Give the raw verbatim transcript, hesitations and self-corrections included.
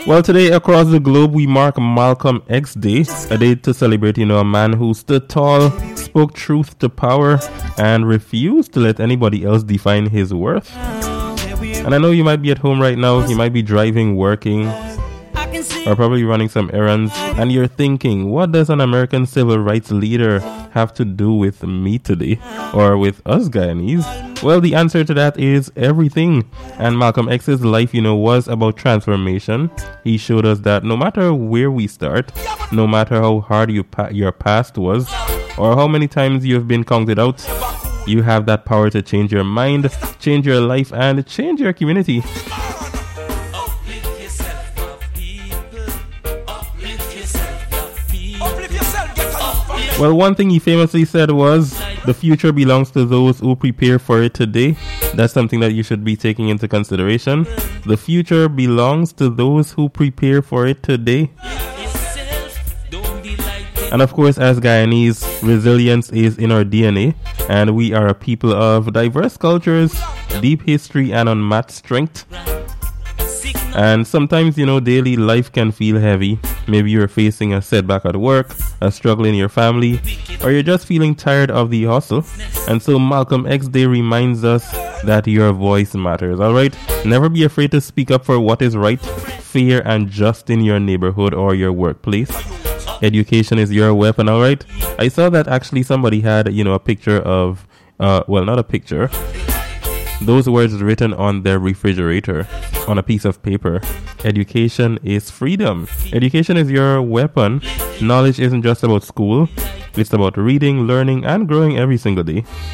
Well, today across the globe, we mark Malcolm X Day, a day to celebrate, you know, a man who stood tall, spoke truth to power, and refused to let anybody else define his worth. And I know you might be at home right now, you might be driving, working, or probably running some errands, and you're thinking, what does an American civil rights leader have to do with me today, or with us Guyanese? Well, the answer to that is everything. And Malcolm X's life, you know, was about transformation. He showed us that no matter where we start, no matter how hard you pa- your past was, or how many times you have been counted out, you have that power to change your mind, change your life, and change your community. Well, one thing he famously said was, the future belongs to those who prepare for it today. That's something that you should be taking into consideration. The future belongs to those who prepare for it today. And of course, as Guyanese, resilience is in our D N A. And we are a people of diverse cultures, deep history, and unmatched strength. And sometimes, you know, daily life can feel heavy. Maybe you're facing a setback at work, a struggle in your family, or you're just feeling tired of the hustle. And so Malcolm X Day reminds us that your voice matters, alright? Never be afraid to speak up for what is right, fair, and just in your neighborhood or your workplace. Education is your weapon, alright? I saw that actually somebody had, you know, a picture of, uh, well, not a picture, those words written on their refrigerator on a piece of paper. Education is freedom. Education is your weapon. Knowledge isn't just about school. It's about reading, learning, and growing every single day.